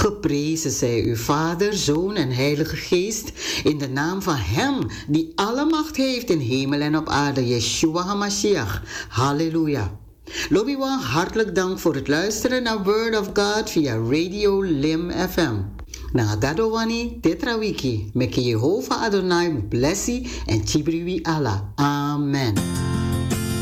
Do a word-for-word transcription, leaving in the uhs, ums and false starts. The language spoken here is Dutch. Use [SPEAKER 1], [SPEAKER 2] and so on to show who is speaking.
[SPEAKER 1] Geprezen zij uw Vader, Zoon en Heilige Geest, in de naam van Hem die alle macht heeft in hemel en op aarde, Yeshua HaMashiach. Halleluja. Lobby one, hartelijk dank voor het luisteren naar Word of God via Radio Lim F M. Na dadowani tetrawiki, meke Jehovah Adonai blessi en chibriwi Allah. Amen.